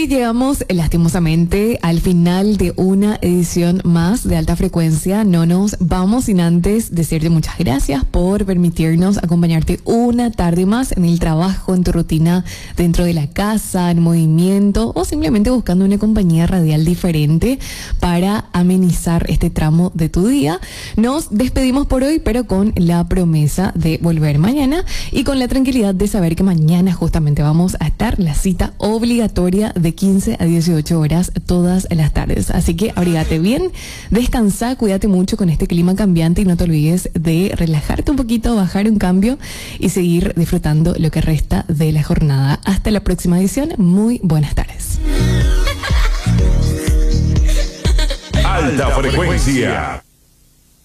Y llegamos lastimosamente al final de una edición más de Alta Frecuencia. No nos vamos sin antes decirte muchas gracias por permitirnos acompañarte una tarde más en el trabajo, en tu rutina dentro de la casa, en movimiento o simplemente buscando una compañía radial diferente para amenizar este tramo de tu día. Nos despedimos por hoy, pero con la promesa de volver mañana y con la tranquilidad de saber que mañana justamente vamos a estar la cita obligatoria de 15 a 18 horas todas las tardes. Así que abrígate bien, descansa, cuídate mucho con este clima cambiante y no te olvides de relajarte un poquito, bajar un cambio y seguir disfrutando lo que resta de la jornada. Hasta la próxima edición. Muy buenas tardes. Alta Frecuencia.